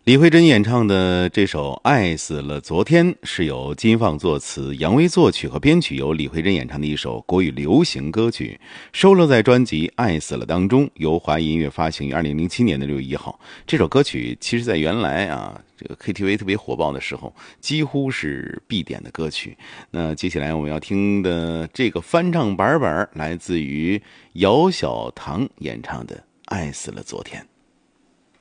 李慧珍演唱的这首《爱死了昨天》是由金放作词，杨威作曲和编曲，由李慧珍演唱的一首国语流行歌曲，收录在专辑《爱死了》当中，由华谊音乐发行于2007年的6月1号。这首歌曲其实在原来这个 KTV 特别火爆的时候，几乎是必点的歌曲。那接下来我们要听的这个翻唱版本来自于姚小棠演唱的《爱死了昨天》。